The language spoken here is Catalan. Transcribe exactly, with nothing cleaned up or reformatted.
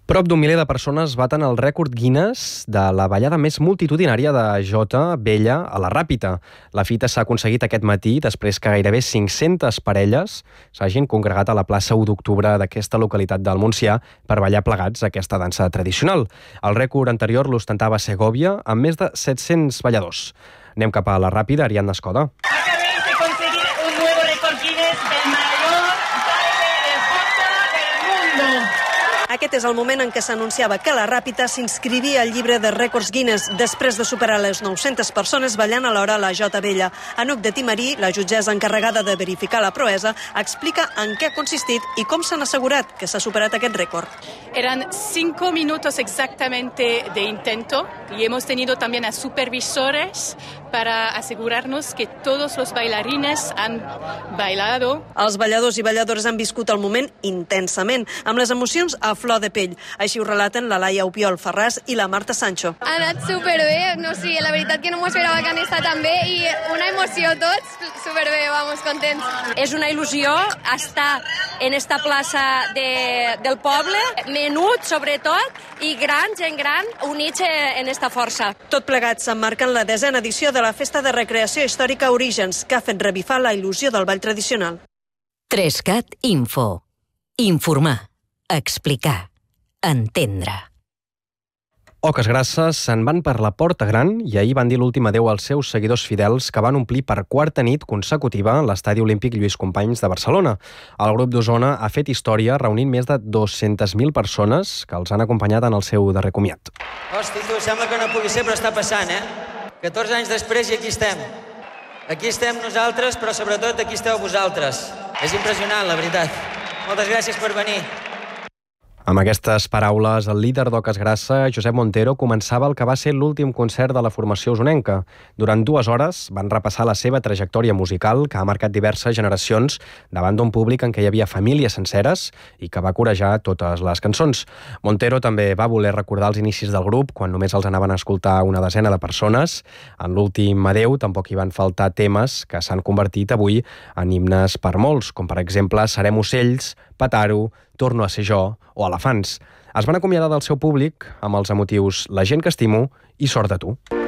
Prop d'un miler de persones baten el rècord Guinness de la ballada més multitudinària de jota vella a la Ràpita. La fita s'ha aconseguit aquest matí després que gairebé cinc-centes parelles s'hagin congregat a la plaça u d'octubre d'aquesta localitat del Montsià per ballar plegats aquesta dansa tradicional. El rècord anterior l'ostentava Segòvia amb més de set-cents balladors. Anem cap a la Ràpita, Ariadna Escoda. Acabéis de conseguir un nuevo récord Guinness, el mayor baile de jota del mundo. Aquest és el moment en què s'anunciava que la Ràpita s'inscrivia al llibre de rècords Guinness després de superar les nou-centes persones ballant alhora la jota vella. Anouk de Timarí, la jutgessa encarregada de verificar la proesa, explica en què ha consistit i com s'han assegurat que s'ha superat aquest rècord. Eran cinco minutos exactamente de intento y hemos tenido también a supervisores para asegurarnos que todos los bailarines han bailado. Els balladors i balladores han viscut el moment intensament, amb les emocions a flor de pell. Així ho relaten la Laia Upiol Ferràs i la Marta Sancho. Ha anat superbé, no sé, la veritat que no m'ho esperava que anés tan bé i una emoció tots, superbé, vamos, contents. És una il·lusió estar en esta plaça de, del poble, menut sobretot, i gran, gent gran, units en esta força. Tot plegat s'emmarca en la desena edició de la Festa de Recreació Històrica Orígens, que ha fet revifar la il·lusió del ball tradicional. Trescat Info. Informar. Explicar, entendre. Oques Grasses se'n van per la Porta Gran i ahir van dir l'últim adeu als seus seguidors fidels que van omplir per quarta nit consecutiva l'Estadi Olímpic Lluís Companys de Barcelona. El grup d'Osona ha fet història reunint més de dues-centes mil persones que els han acompanyat en el seu darrer comiat. Hosti, tu, sembla que no pugui ser, però està passant, eh? catorze anys després i aquí estem. Aquí estem nosaltres, però sobretot aquí esteu vosaltres. És impressionant, la veritat. Moltes gràcies per venir. Amb aquestes paraules, el líder d'Oques Grassa, Josep Montero, començava el que va ser l'últim concert de la formació osonenca. Durant dues hores van repassar la seva trajectòria musical, que ha marcat diverses generacions davant d'un públic en què hi havia famílies senceres i que va corejar totes les cançons. Montero també va voler recordar els inicis del grup, quan només els anaven a escoltar una desena de persones. En l'últim adeu tampoc hi van faltar temes que s'han convertit avui en himnes per molts, com per exemple Serem ocells, Petaro, Torno a ser jo o Elefants. Es van acomiadar del seu públic amb els emotius La gent que estimo i Sort de tu.